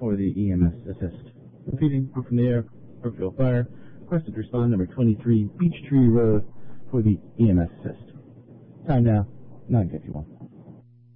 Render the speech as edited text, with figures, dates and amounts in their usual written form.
for the EMS assist. Repeating, from the air, Brookville Fire, requested respond number 23, Beechtree Road, for the EMS assist. Time now, 9:51.